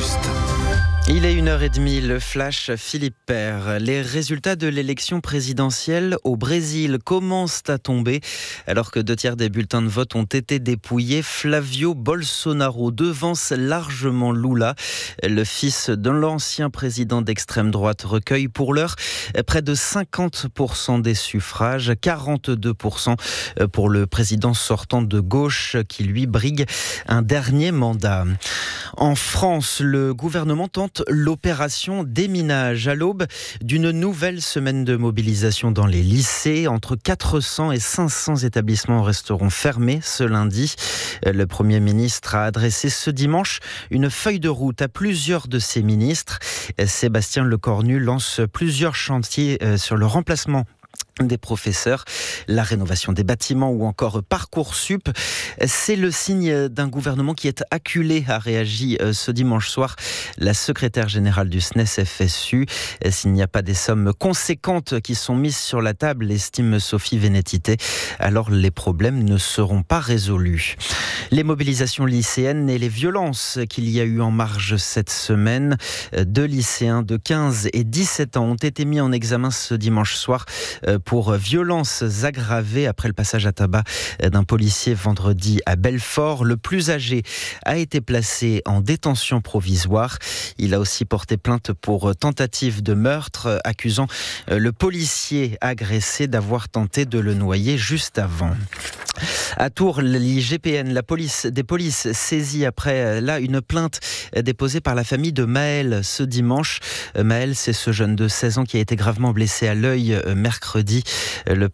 juste. Il est 1h30, le flash Philippe Père. Les résultats de l'élection présidentielle au Brésil commencent à tomber. Alors que 2/3 des bulletins de vote ont été dépouillés, Flavio Bolsonaro devance largement Lula. Le fils de l'ancien président d'extrême droite recueille pour l'heure près de 50% des suffrages, 42% pour le président sortant de gauche qui lui brigue un dernier mandat. En France, le gouvernement tente l'opération déminage à l'aube d'une nouvelle semaine de mobilisation dans les lycées. Entre 400 et 500 établissements resteront fermés ce lundi. Le Premier ministre a adressé ce dimanche une feuille de route à plusieurs de ses ministres. Sébastien Lecornu lance plusieurs chantiers sur le remplacement des professeurs, la rénovation des bâtiments ou encore Parcoursup. C'est le signe d'un gouvernement qui est acculé, a réagi ce dimanche soir la secrétaire générale du SNES-FSU. S'il n'y a pas des sommes conséquentes qui sont mises sur la table, estime Sophie Vénétité, alors les problèmes ne seront pas résolus. Les mobilisations lycéennes et les violences qu'il y a eu en marge cette semaine. 2 lycéens de 15 et 17 ans ont été mis en examen ce dimanche soir pour violences aggravées après le passage à tabac d'un policier vendredi à Belfort. Le plus âgé a été placé en détention provisoire. Il a aussi porté plainte pour tentative de meurtre, accusant le policier agressé d'avoir tenté de le noyer juste avant. À Tours, l'IGPN, la police saisit après une plainte déposée par la famille de Maël ce dimanche. Maël, c'est ce jeune de 16 ans qui a été gravement blessé à l'œil mercredi. Le